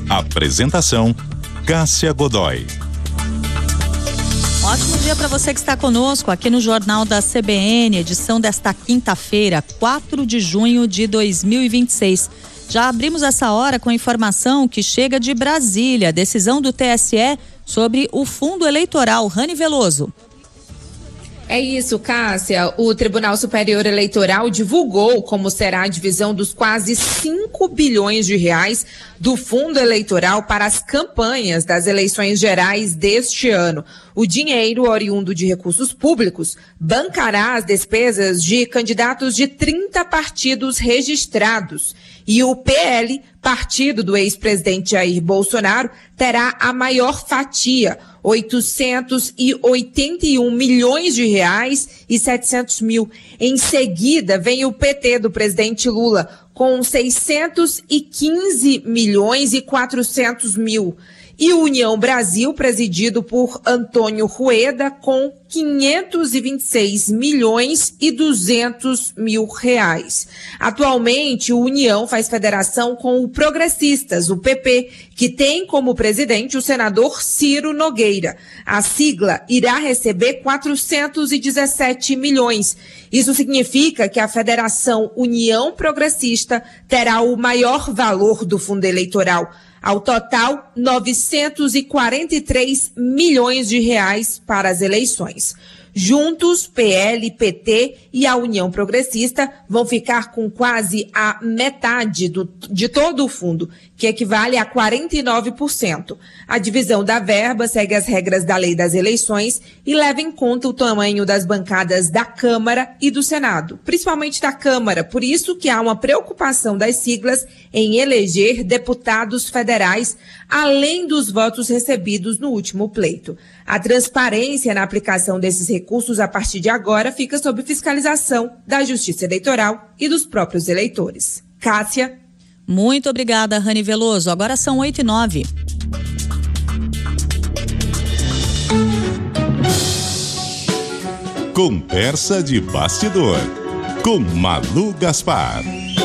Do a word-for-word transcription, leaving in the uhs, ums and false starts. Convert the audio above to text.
Apresentação: Cássia Godoy. Ótimo dia para você que está conosco aqui no Jornal da C B N, edição desta quinta-feira, quatro de junho de dois mil e vinte e seis. Já abrimos essa hora com a informação que chega de Brasília, decisão do T S E sobre o fundo eleitoral. Rani Veloso. É isso, Cássia. O Tribunal Superior Eleitoral divulgou como será a divisão dos quase cinco bilhões de reais do fundo eleitoral para as campanhas das eleições gerais deste ano. O dinheiro, oriundo de recursos públicos, bancará as despesas de candidatos de trinta partidos registrados. E o P L, partido do ex-presidente Jair Bolsonaro, terá a maior fatia, oitocentos e oitenta e um milhões de reais e setecentos mil. Em seguida, vem o P T do presidente Lula, com seiscentos e quinze milhões e quatrocentos mil. E o União Brasil, presidido por Antônio Rueda, com quinhentos e vinte e seis milhões e duzentos mil reais. Atualmente, o União faz federação com o Progressistas, o P P, que tem como presidente o senador Ciro Nogueira. A sigla irá receber quatrocentos e dezessete milhões. Isso significa que a Federação União Progressista terá o maior valor do fundo eleitoral. Ao total, novecentos e quarenta e três milhões de reais para as eleições. Juntos, P L, P T e a União Progressista vão ficar com quase a metade do, de todo o fundo, que equivale a quarenta e nove por cento. A divisão da verba segue as regras da Lei das Eleições e leva em conta o tamanho das bancadas da Câmara e do Senado, principalmente da Câmara. Por isso que há uma preocupação das siglas em eleger deputados federais, além dos votos recebidos no último pleito. A transparência na aplicação desses recursos a partir de agora fica sob fiscalização da Justiça Eleitoral e dos próprios eleitores. Cássia. Muito obrigada, Rani Veloso. Agora são oito e nove. Conversa de bastidor com Malu Gaspar.